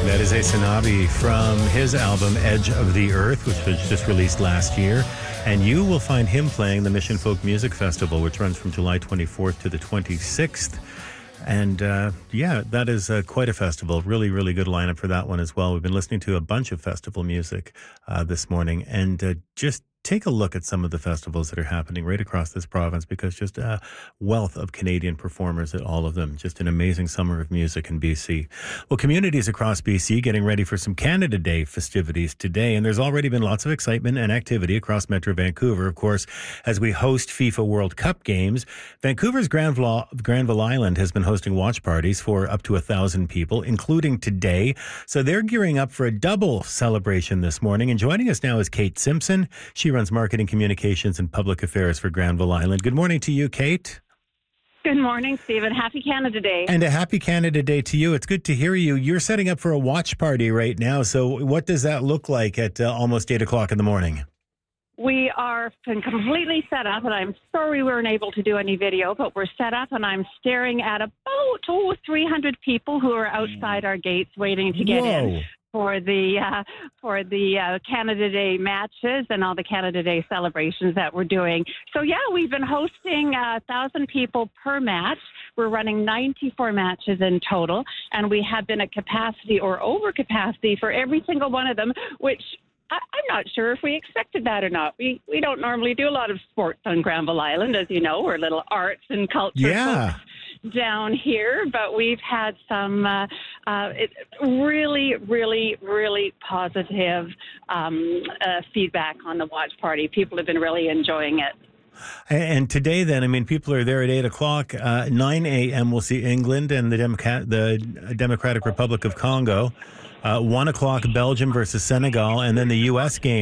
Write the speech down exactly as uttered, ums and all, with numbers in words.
That is Asanabi from his album Edge of the Earth, which was just released last year. And you will find him playing the Mission Folk Music Festival, which runs from July twenty-fourth to the twenty-sixth. And uh, yeah, that is uh, quite a festival. Really, really good lineup for that one as well. We've been listening to a bunch of festival music uh, this morning, and uh, just take a look at some of the festivals that are happening right across this province, because just a wealth of Canadian performers at all of them. Just an amazing summer of music in B C. Well, communities across B C getting ready for some Canada Day festivities today, and there's already been lots of excitement and activity across Metro Vancouver, of course, as we host FIFA World Cup games. Vancouver's Granville, Granville Island has been hosting watch parties for up to a thousand people, including today. So they're gearing up for a double celebration this morning. And joining us now is Kate Simpson. She runs marketing, communications, and public affairs for Granville Island. Good morning to you, Kate. Good morning, Stephen. Happy Canada Day. And a happy Canada Day to you. It's good to hear you. You're setting up for a watch party right now. So what does that look like at uh, almost eight o'clock in the morning? We are completely set up, and I'm sorry we weren't able to do any video, but we're set up, and I'm staring at about oh, three hundred people who are outside our gates waiting to get Whoa. in for the uh, for the uh, Canada Day matches and all the Canada Day celebrations that we're doing. So yeah, we've been hosting a thousand people per match. We're running ninety-four matches in total, and we have been at capacity or over capacity for every single one of them, which I, I'm not sure if we expected that or not. We we don't normally do a lot of sports on Granville Island, as you know. We're little arts and culture Yeah. folks down here, but we've had some uh, uh, it, really, really, really positive um, uh, feedback on the watch party. People have been really enjoying it. And today, then, I mean, people are there at eight o'clock. Uh, nine a.m. we'll see England and the, Democrat, the Democratic Republic of Congo. Uh, one o'clock, Belgium versus Senegal, and then the U S game.